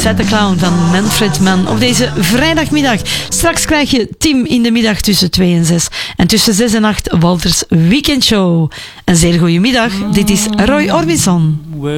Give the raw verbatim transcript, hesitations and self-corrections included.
Set the Clown van Manfred Mann op deze vrijdagmiddag. Straks krijg je Tim in de middag tussen twee en zes. En tussen zes en acht Walters Weekendshow. Een zeer goede middag. Dit is Roy Orbison.